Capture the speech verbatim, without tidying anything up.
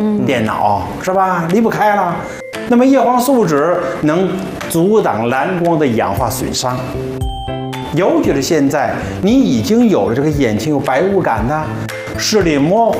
嗯，电脑是吧？离不开了。那么叶黄素酯能阻挡蓝光的氧化损伤。尤其是现在，你已经有了这个眼睛有白雾感的、视力模糊